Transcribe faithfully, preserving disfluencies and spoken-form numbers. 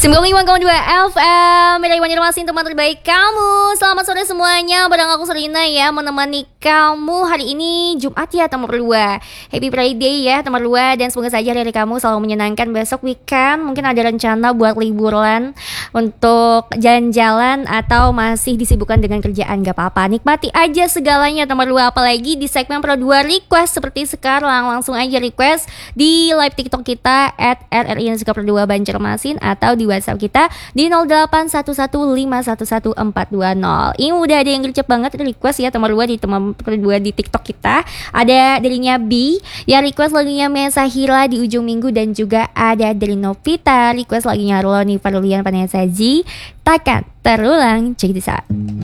sembilan puluh lima koma dua F M Media Banjarmasin, teman terbaik kamu. Selamat sore semuanya, bareng aku Serina ya, menemani kamu hari ini Jumat ya teman berdua. Happy Friday ya teman berdua. Dan semoga saja hari kamu selalu menyenangkan. Besok weekend mungkin ada rencana buat liburan, untuk jalan-jalan, atau masih disibukkan dengan kerjaan. Gak apa-apa, nikmati aja segalanya teman berdua. Apalagi di segmen Pro dua Request seperti sekarang. Langsung aja request di live TikTok kita at R R I Pro dua Banjarmasin, atau di WhatsApp kita di nol delapan satu satu lima satu satu empat dua nol. Ini udah ada yang gercep banget request ya teman dua di teman kedua di TikTok kita. Ada darinya B yang request lagunya Mesahira di ujung minggu, dan juga ada dari Novita request lagunya Roni Farulian Vanessa G, Takkan Terulang. Cek this out.